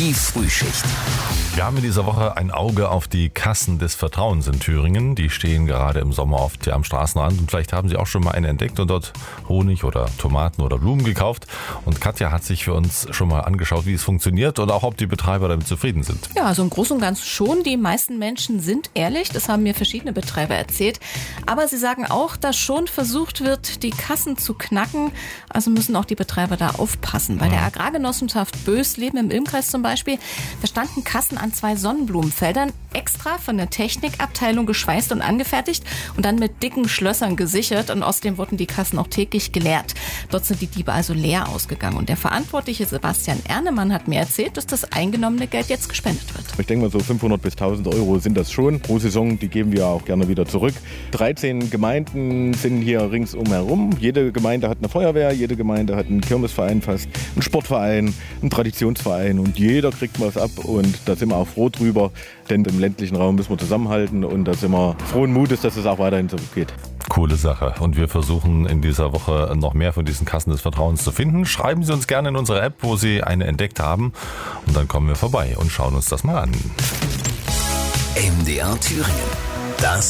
Die Frühschicht. Wir haben in dieser Woche ein Auge auf die Kassen des Vertrauens in Thüringen. Die stehen gerade im Sommer oft hier am Straßenrand und vielleicht haben Sie auch schon mal eine entdeckt und dort Honig oder Tomaten oder Blumen gekauft. Und Katja hat sich für uns schon mal angeschaut, wie es funktioniert und auch, ob die Betreiber damit zufrieden sind. Ja, also im Großen und Ganzen schon. Die meisten Menschen sind ehrlich. Das haben mir verschiedene Betreiber erzählt. Aber sie sagen auch, dass schon versucht wird, die Kassen zu knacken. Also müssen auch die Betreiber da aufpassen. Bei der Agrargenossenschaft Bösleben im Ilmkreis zum Beispiel, da standen Kassen an 2 Sonnenblumenfeldern extra von der Technikabteilung geschweißt und angefertigt und dann mit dicken Schlössern gesichert. Und außerdem wurden die Kassen auch täglich geleert. Dort sind die Diebe also leer ausgegangen. Und der Verantwortliche Sebastian Ernemann hat mir erzählt, dass das eingenommene Geld jetzt gespendet wird. Ich denke mal, so 500 bis 1000 Euro sind das schon pro Saison. Die geben wir auch gerne wieder zurück. 13 Gemeinden sind hier ringsum herum. Jede Gemeinde hat eine Feuerwehr, jede Gemeinde hat einen Kirmesverein fast, einen Sportverein, einen Traditionsverein und jeder kriegt was ab. Und da sind wir auch froh drüber, denn im ländlichen Raum müssen wir zusammenhalten und da sind wir frohen Mutes, dass es auch weiterhin so geht. Coole Sache. Und wir versuchen in dieser Woche noch mehr von diesen Kassen des Vertrauens zu finden. Schreiben Sie uns gerne in unsere App, wo Sie eine entdeckt haben. Und dann kommen wir vorbei und schauen uns das mal an. MDR Thüringen. Das